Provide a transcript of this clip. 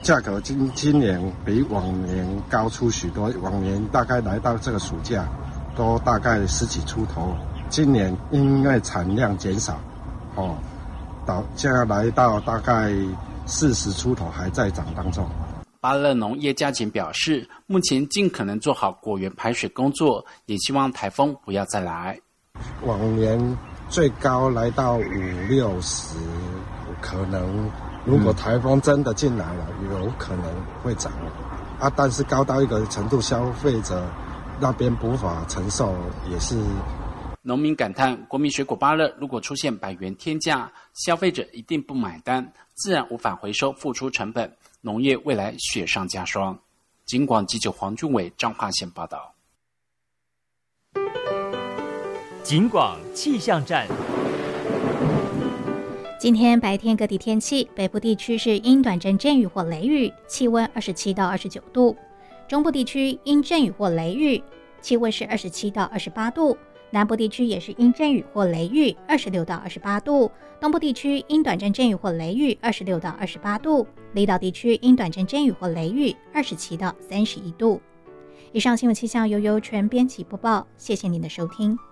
价格今年比往年高出许多，往年大概来到这个暑假都大概10几出头，今年因为产量减少，现在来到大概40出头，还在涨当中。 芭乐农叶家勤表示，目前尽可能做好果园排水工作，也希望台风不要再来。 往年最高来到50-60，可能如果台风真的进来了，有可能会涨但是高到一个程度，消费者那边无法承受，也是。 农民感叹，国民水果芭乐如果出现100元天价，消费者一定不买单，自然无法回收付出成本，农业未来雪上加霜。警广记者黄俊伟彰化县报道。 警广气象站。 今天白天各地天气，北部地区是阴短阵阵雨或雷雨，气温27到29度；中部地区阴阵雨或雷雨，气温是27到28度；南部地区也是阴阵雨或雷雨，26到28度；东部地区阴短阵阵雨或雷雨，26到28度；离岛地区阴短阵阵雨或雷雨，27到31度。以上新闻气象由全编辑播报，谢谢您的收听。